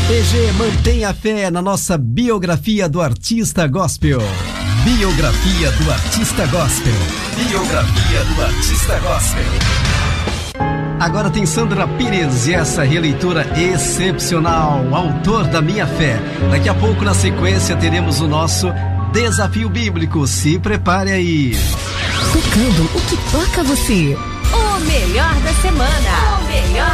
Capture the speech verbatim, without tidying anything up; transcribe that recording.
E G, mantenha a fé na nossa biografia do artista gospel. Biografia do artista gospel. Biografia do artista gospel. Agora tem Sandra Pires e essa releitura excepcional, autor da Minha Fé. Daqui a pouco, na sequência, teremos o nosso Desafio Bíblico. Se prepare aí. Tocando o que toca você. O melhor da semana. O melhor